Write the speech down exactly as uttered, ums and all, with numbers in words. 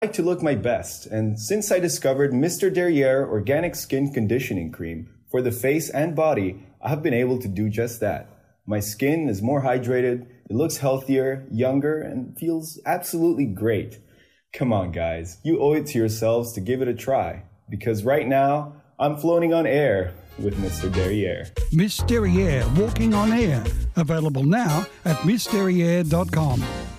like to look my best, and since I discovered Mister Derriere Organic Skin Conditioning Cream for the face and body, I have been able to do just that. My skin is more hydrated, it looks healthier, younger, and feels absolutely great. Come on, guys, you owe it to yourselves to give it a try, because right now, I'm floating on air with Mister Derriere. Miss Derriere Walking on Air, available now at miss derriere dot com.